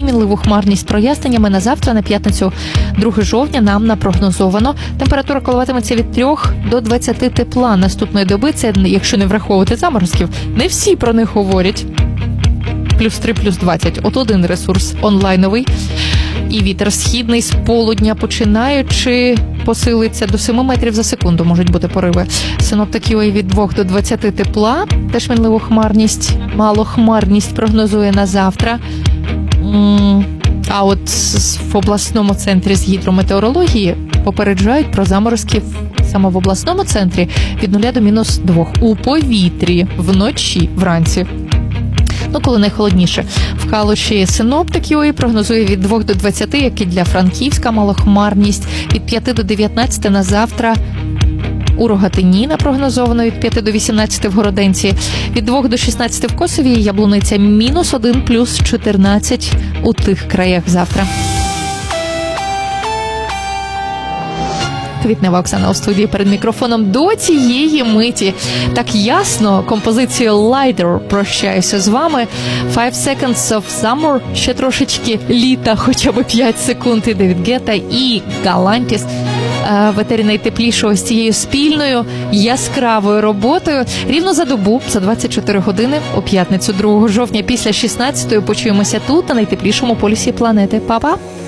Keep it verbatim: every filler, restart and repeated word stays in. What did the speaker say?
мінливу хмарність проясненнями. На завтра, на п'ятницю, друге жовтня, нам напрогнозовано. Температура коливатиметься від трьох до двадцяти тепла наступної доби. Це, якщо не враховувати заморозків, не всі про них говорять. Плюс три, плюс двадцять. От один ресурс онлайновий. І вітер східний з полудня починаючи посилиться до семи метрів за секунду, можуть бути пориви. Синоптики від двох до двадцяти тепла, теж мінливу хмарність, малохмарність прогнозує на завтра. А от в обласному центрі з гідрометеорології попереджають про заморозки саме в обласному центрі від нуля до мінус двох. У повітрі, вночі, вранці. Ну, коли найхолодніше. В Калуші синоптики ОІ прогнозує від двох до двадцяти, як і для Франківська, малохмарність. Від п'яти до дев'ятнадцяти на завтра. У Рогатині напрогнозовано від п'яти до вісімнадцяти в Городенці. Від двох до шістнадцяти в Косові і Яблуниця мінус один, плюс чотирнадцять у тих краях завтра. Квітнева Оксана у студії перед мікрофоном. До цієї миті так ясно композицію Lighter прощаюся з вами. Five Seconds of Summer, ще трошечки літа, хоча б п'ять секунд, і Девід Гетта, і Галантіс в етері найтеплішого з цією спільною яскравою роботою. Рівно за добу, за двадцять чотири години, у п'ятницю другого жовтня після шістнадцятої почуємося тут, на найтеплішому полюсі планети. Па-па!